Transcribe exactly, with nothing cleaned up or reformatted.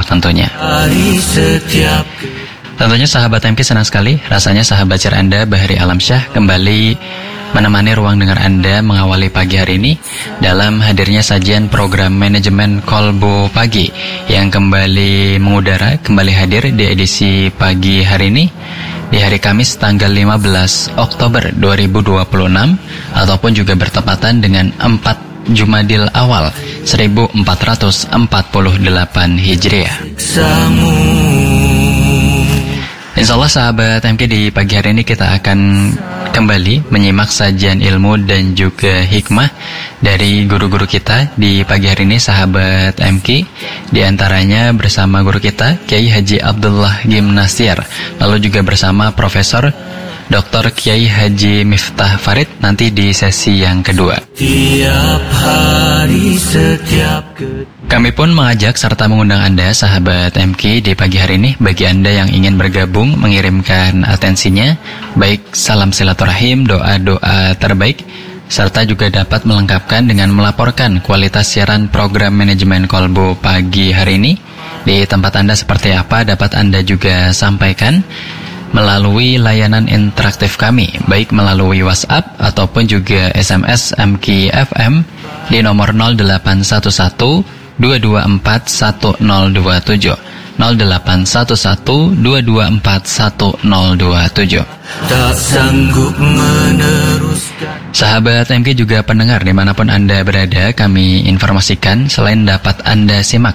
tentunya. Tentunya sahabat M K senang sekali, rasanya sahabat share Anda Bahri Alamsyah kembali menemani ruang dengar Anda mengawali pagi hari ini dalam hadirnya sajian program manajemen Kolbu Pagi yang kembali mengudara, kembali hadir di edisi pagi hari ini di hari Kamis tanggal lima belas Oktober dua ribu dua puluh enam ataupun juga bertepatan dengan empat Jumadil Awal seribu empat ratus empat puluh delapan Hijriah. Insyaallah sahabat M K, di pagi hari ini kita akan kembali menyimak sajian ilmu dan juga hikmah dari guru-guru kita di pagi hari ini sahabat M K. Di antaranya bersama guru kita Kiai Haji Abdullah Gimnastiar, lalu juga bersama Profesor Doktor Kiai Haji Miftah Farid nanti di sesi yang kedua. Tiap hari, setiap kami pun mengajak serta mengundang Anda sahabat M K di pagi hari ini, bagi Anda yang ingin bergabung mengirimkan atensinya, baik salam silaturahim, doa-doa terbaik, serta juga dapat melengkapkan dengan melaporkan kualitas siaran program manajemen Kolbu pagi hari ini. Di tempat Anda seperti apa dapat Anda juga sampaikan melalui layanan interaktif kami, baik melalui WhatsApp ataupun juga S M S M K F M di nomor nol delapan satu satu dua dua empat satu nol dua tujuh nol delapan satu satu dua dua empat satu nol dua tujuh. Tak sanggup meneruskan. Sahabat M K juga pendengar dimanapun Anda berada, kami informasikan selain dapat Anda simak